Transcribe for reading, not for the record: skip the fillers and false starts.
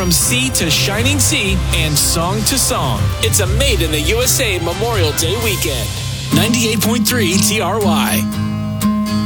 From sea to shining sea and song to song, it's a Made in the USA Memorial Day weekend. 98.3 TRY.